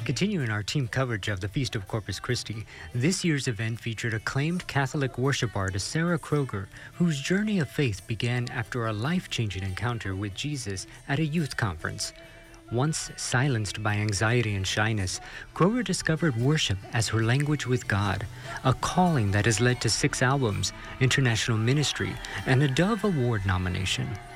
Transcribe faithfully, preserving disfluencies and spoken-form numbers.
Continuing our team coverage of the Feast of Corpus Christi, this year's event featured acclaimed Catholic worship artist Sarah Kroger, whose journey of faith began after a life-changing encounter with Jesus at a youth conference. Once silenced by anxiety and shyness, Kroger discovered worship as her language with God, a calling that has led to six albums, international ministry, and a Dove Award nomination.